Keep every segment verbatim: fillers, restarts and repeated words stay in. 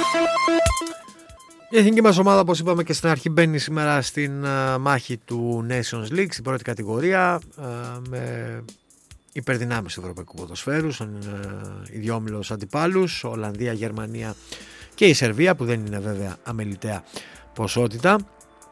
Η εθνική μας ομάδα, όπως είπαμε και στην αρχή, μπαίνει σήμερα στην uh, μάχη του Nations League, στην πρώτη κατηγορία, uh, με υπερδυνάμεις του ευρωπαϊκού ποδοσφαίρου, σαν uh, ιδιόμιλους αντιπάλους, Ολλανδία, Γερμανία και η Σερβία, που δεν είναι βέβαια αμεληταία ποσότητα.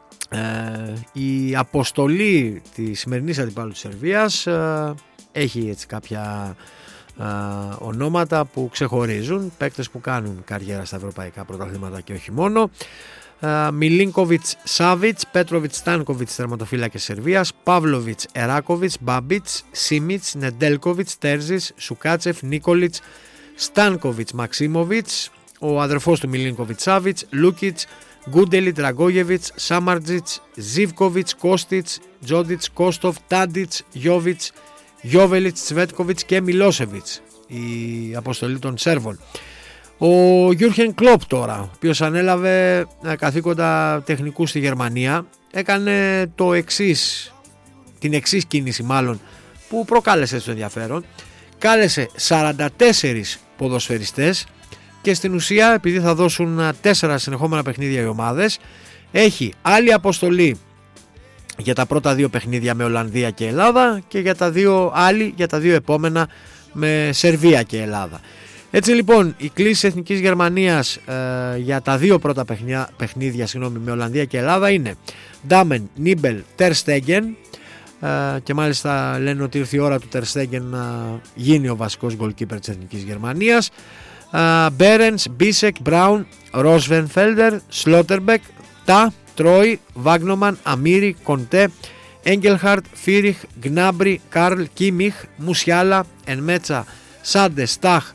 Uh, η αποστολή της σημερινής αντιπάλου της Σερβίας uh, έχει έτσι κάποια Uh, ονόματα που ξεχωρίζουν, παίκτες που κάνουν καριέρα στα ευρωπαϊκά πρωταθλήματα και όχι μόνο. uh, Μιλίνκοβιτς Σάβιτς, Πέτροβιτς Στάνκοβιτς, τερματοφύλακες Σερβίας, Παύλοβιτς Εράκοβιτς, Μπάμπιτς, Σίμιτς, Νεντέλκοβιτς, Τέρζης, Σουκάτσεφ, Νίκολιτς, Στάνκοβιτς, Μαξίμοβιτς, ο αδερφός του Μιλίνκοβιτς Σάβιτς, Λούκιτς, Γκούντελιτ, Ραγκόγεβιτς, Σάμαρτζιτς, Ζίβκοβιτς, Κώστιτς, Τζόντιτς, Κόστοφ, Τάντιτς, Γιόβιτς, Γιόβελιτς, Τσβέτκοβιτς και Μιλόσεβιτς, η αποστολή των Σέρβων. Ο Γιούρχεν Κλόπ τώρα, ο οποίος ανέλαβε καθήκοντα τεχνικού στη Γερμανία, έκανε το εξής, την εξής κίνηση μάλλον, που προκάλεσε στο ενδιαφέρον. Κάλεσε σαράντα τέσσερις ποδοσφαιριστές και στην ουσία, επειδή θα δώσουν τέσσερα συνεχόμενα παιχνίδια οι ομάδες, έχει άλλη αποστολή για τα πρώτα δύο παιχνίδια με Ολλανδία και Ελλάδα και για τα δύο άλλη για τα δύο επόμενα με Σερβία και Ελλάδα. Έτσι λοιπόν, η κλίση Εθνικής Γερμανίας ε, για τα δύο πρώτα παιχνίδια, παιχνίδια συγγνώμη, με Ολλανδία και Ελλάδα είναι Ντάμεν, Νίμπελ, Τερ Στέγγεν, ε, και μάλιστα λένε ότι ήρθε η ώρα του Τερ Στέγγεν να γίνει ο βασικός γκολκίπερ της Εθνικής Γερμανίας. ε, Μπέρενς, Μπίσεκ, Μπράουν, Ρόσβενφέλντερ, Σλότερμπεκ, Τα, Τρόι, Βάγνομαν, Αμίρι, Κοντέ, Έγκελχαρτ, Φίριχ, Γκνάμπρι, Καρλ, Κίμιχ, Μουσιάλα, Ενμέτσα, Σάντε, Στάχ,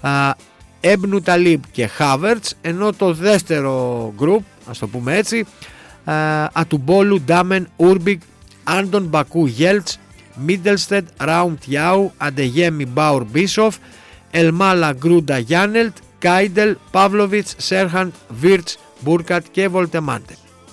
Έμπνου Ταλίμπ και Χάβερτς, ενώ το δεύτερο γκρουπ, ας το πούμε έτσι, α, Ατουμπόλου, Ντάμεν, Ούρμπιγκ, Άντων, Μπακού, Γέλτς, Μίντελστεντ, Ράουντ, Γιάου, Αντεγέμι, Μπάουρ, Μπίσοφ, Ελμάλα, Γκρούντα, Γιάνελτ, Κάιντελ, Παύλοβιτς, Σέρχαντ, Βίρτς, Μπούρκατ και Βολτεμάντε.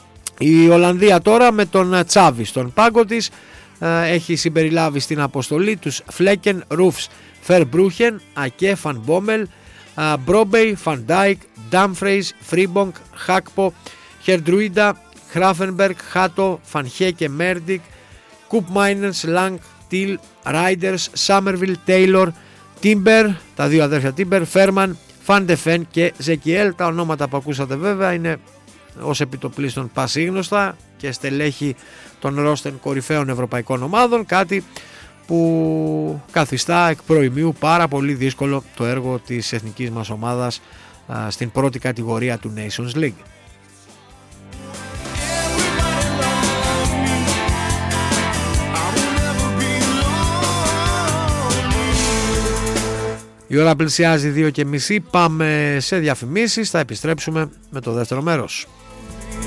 Η Ολλανδία τώρα με τον Τσάβη στον πάγκο της έχει συμπεριλάβει στην αποστολή τους Φλέκεν, Ρούφς, Φερμπρούχεν, Ακέ, Φαν Μπόμελ, Μπρόμπεϊ, Φαντάικ, Ντάμφρεϊς, Φρίμπονγκ, Χάκπο, Χερντρούιντα, Χράφενμπεργκ, Χάτο, Φανχέκε, Μέρντικ, Κουπ Μάινερς, Λάγκ, Τιλ, Ράιντερς, Σάμερβιλ, Τέιλορ, Τίμπερ, τα δύο αδέρφια Τίμπερ, Φέρμαν, Φαντεφέν και Ζεκιέλ. Τα ονόματα που ακούσατε βέβαια είναι ως επιτοπλίστων πασίγνωστα και στελέχη των ρόστεν κορυφαίων ευρωπαϊκών ομάδων, κάτι που καθιστά εκ προημίου πάρα πολύ δύσκολο το έργο της εθνικής μας ομάδας α, στην πρώτη κατηγορία του Nations League. Η ώρα πλησιάζει δύο και μισή, πάμε σε διαφημίσεις, θα επιστρέψουμε με το δεύτερο μέρος.